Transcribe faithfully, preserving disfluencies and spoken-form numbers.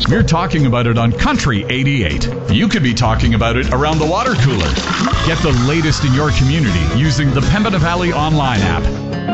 We're talking about it on Country eighty-eight. You could be talking about it around the water cooler. Get the latest in your community using the Pembina Valley online app.